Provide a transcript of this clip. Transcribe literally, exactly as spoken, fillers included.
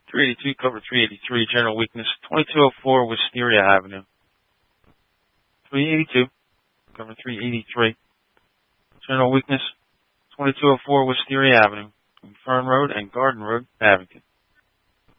three eighty-two, cover three eighty-three, general weakness, twenty-two oh four Wisteria Avenue. three eighty-two, cover three eighty-three, general weakness, twenty-two oh four Wisteria Avenue, Fern Road and Garden Road, Abington.